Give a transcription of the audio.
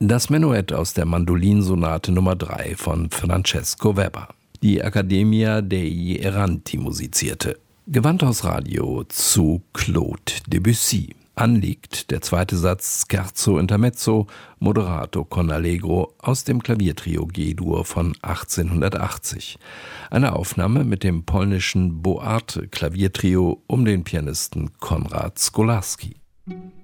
Das Menuett aus der Mandolinsonate Nummer 3 von Francesco Weber. Die Accademia degli Erranti musizierte. Gewandhaus Radio zu Claude Debussy. Anliegt der zweite Satz Scherzo Intermezzo, Moderato con Allegro aus dem Klaviertrio G-Dur von 1880. Eine Aufnahme mit dem polnischen Boarte Klaviertrio um den Pianisten Konrad Skolarski.